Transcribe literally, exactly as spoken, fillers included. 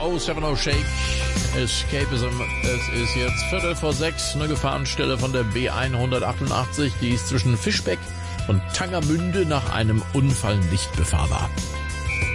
oh seven oh Shake, Escapism. Es ist jetzt Viertel vor sechs, eine Gefahrenstelle von der B hundertachtundachtzig, die ist zwischen Fischbeck und Tangermünde nach einem Unfall nicht befahrbar.